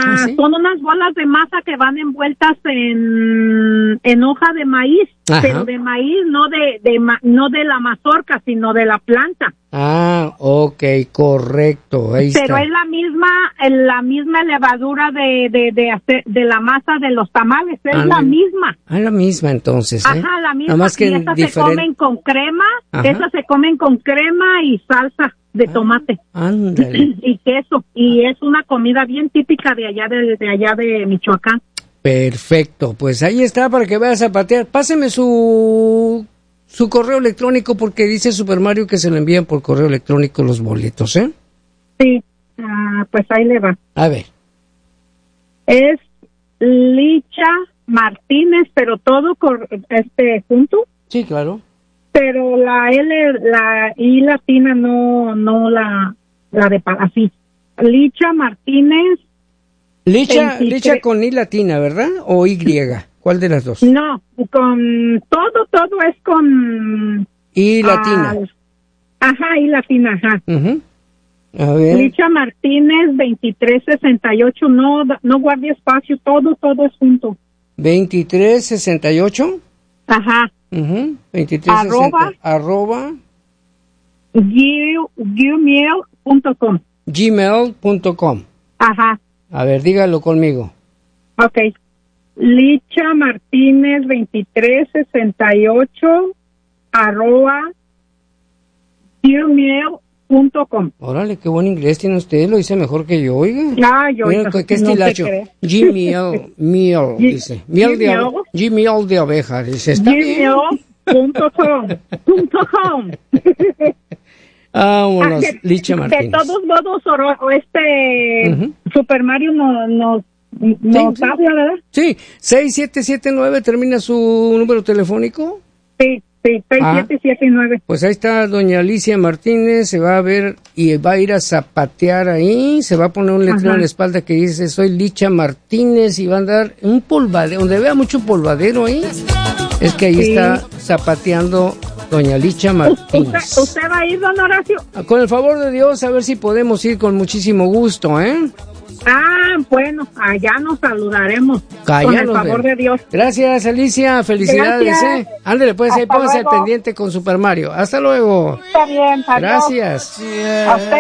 ¿sí? Son unas bolas de masa que van envueltas en hoja de maíz, Ajá. pero de maíz, no de la mazorca, sino de la planta. Ok, correcto, ahí Pero está. es la misma levadura de la masa de los tamales, es la misma. La misma entonces, ¿eh? Ajá, la misma. Nada más que y esas se comen con crema, y salsa de tomate. Ándale. Y queso, y es una comida bien típica de allá de Michoacán. Perfecto, pues ahí está para que vayas a patear. Páseme su correo electrónico porque dice Super Mario que se le envían por correo electrónico los boletos, ¿eh? Sí, pues ahí le va. A ver. Es Licha Martínez, pero todo junto. Sí, claro. Pero la I latina no la de así. Licha Martínez. Licha con I latina, ¿verdad? ¿O Y? ¿Cuál de las dos? No, con todo es con I latina. I latina, ajá. Uh-huh. A ver. Licha Martínez 2368, no guarde espacio, todo es junto. 2368. Ajá. 2360. Arroba. gmail.com. Gmail.com. Ajá. A ver, dígalo conmigo. Ok. Licha Martínez 2368 arroba gmail.com. Órale, qué buen inglés tiene usted, lo dice mejor que yo, oiga. Yo miren, qué estilacho. Gmail, dice. Gmail de oveja, dice. Está bien. Gmail.com. Vámonos, Licha Martínez. De todos modos, Super Mario nos habla, ¿verdad? Sí, 6779 termina su número telefónico. Sí, 6779. Pues ahí está doña Alicia Martínez, se va a ver y va a ir a zapatear ahí, se va a poner un letrero en la espalda que dice soy Licha Martínez y va a andar un polvadero, donde vea mucho polvadero ahí, es que ahí está zapateando doña Licha Martínez. ¿Usted va a ir, don Horacio? Con el favor de Dios, a ver si podemos ir con muchísimo gusto, ¿eh? Bueno, allá nos saludaremos. Allá con el favor de Dios. Gracias, Alicia, felicidades, Gracias. Ándale, pues ahí póngase al luego. pendiente con Super Mario. Hasta luego. Está bien, adiós. Gracias. A usted.